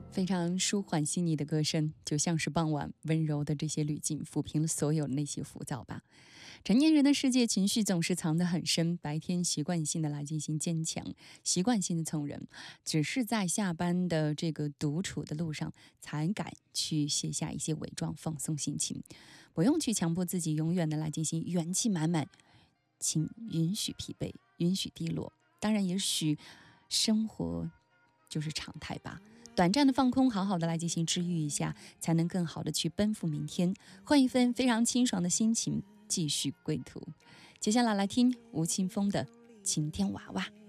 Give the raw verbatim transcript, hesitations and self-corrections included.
非常舒缓细腻的歌声，就像是傍晚温柔的这些滤镜，抚平了所有的那些浮躁吧。成年人的世界，情绪总是藏得很深，白天习惯性的来进行坚强，习惯性的从容，只是在下班的这个独处的路上，才敢去卸下一些伪装，放松心情。不用去强迫自己永远的来进行元气满满，请允许疲惫，允许低落。当然，也许生活就是常态吧。短暂的放空，好好的来进行治愈一下，才能更好的去奔赴明天，换一份非常清爽的心情，继续归途。接下来来听吴青峰的《晴天娃娃》。